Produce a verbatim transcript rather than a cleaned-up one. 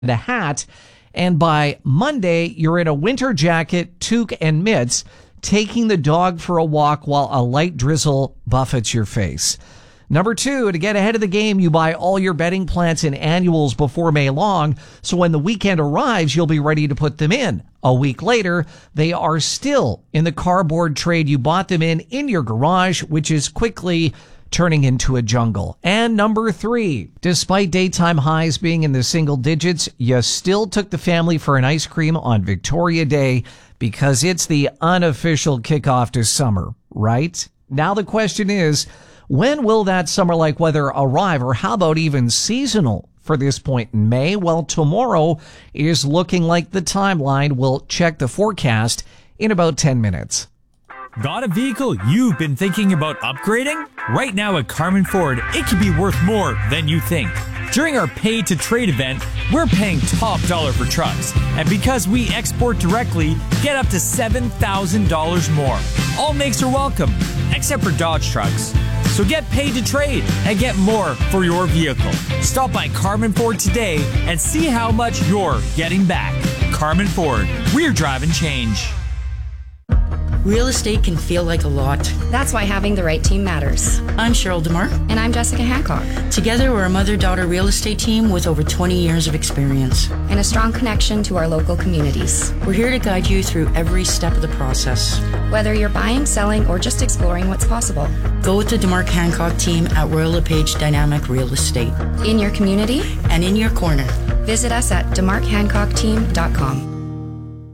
a hat. And by Monday, you're in a winter jacket, toque, and mitts, taking the dog for a walk while a light drizzle buffets your face. Number two, to get ahead of the game, you buy all your bedding plans and annuals before May long, so when the weekend arrives, you'll be ready to put them in. A week later, they are still in the cardboard trade you bought them in in your garage, which is quickly turning into a jungle. And number three, despite daytime highs being in the single digits, you still took the family for an ice cream on Victoria Day because it's the unofficial kickoff to summer, right? Now the question is, when will that summer-like weather arrive, or how about even seasonal for this point in May? Well, tomorrow is looking like the timeline. We'll check the forecast in about ten minutes. Got a vehicle you've been thinking about upgrading? Right now at Carman Ford, it could be worth more than you think. During our Pay to Trade event, we're paying top dollar for trucks. And because we export directly, get up to seven thousand dollars more. All makes are welcome, except for Dodge trucks. So get paid to trade and get more for your vehicle. Stop by Carman Ford today and see how much you're getting back. Carman Ford, we're driving change. Real estate can feel like a lot. That's why having the right team matters. I'm Cheryl DeMar. And I'm Jessica Hancock. Together, we're a mother-daughter real estate team with over twenty years of experience. And a strong connection to our local communities. We're here to guide you through every step of the process. Whether you're buying, selling, or just exploring what's possible. Go with the DeMar Hancock team at Royal LePage Dynamic Real Estate. In your community. And in your corner. Visit us at demarc hancock team dot com.